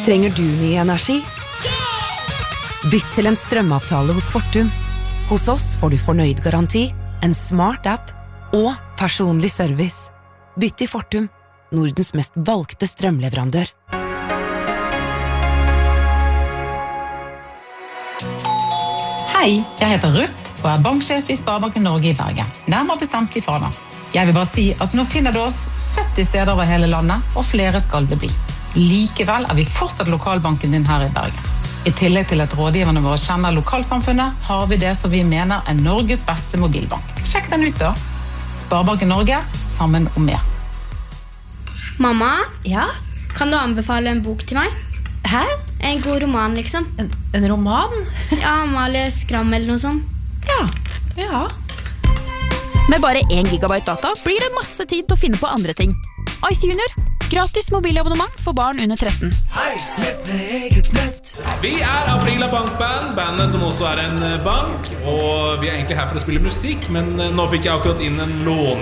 Trenger du ny energi? Bytt til en strømavtale hos Fortum. Hos oss får du fornøyd garanti, en smart app og personlig service. Bytt til Fortum, Nordens mest valgte strømleverandør. Hei, jeg heter Ruth og er banksjef i Sparebanken Norge i Bergen. Nærmere bestemt i Fana. Jeg vil bare si at nå finner du oss 70 steder over hele landet, og flere skal det bli. Likevel er vi fortsatt lokalbanken din her i Bergen. I tillegg til at rådgiverne våre kjenner lokalsamfunnet, har vi det som vi mener er Norges beste mobilbank. Sjekk den ut da. Sparebanken Norge, sammen om mer. Mamma, Ja? kan du anbefale en bok til meg? Hæ? En god roman, liksom. En roman? Ja, Amalie Skram eller noe sånt. Ja. Med bare 1 gigabyte data blir det masse tid til å finne på andre ting. Ice Junior. Gratis mobilabonnement for barn under 13. Vi er Aprila Bankband, bandet som også er en bank. Og vi er egentlig her for å spille musikk, men nå fikk jeg akkurat inn en lån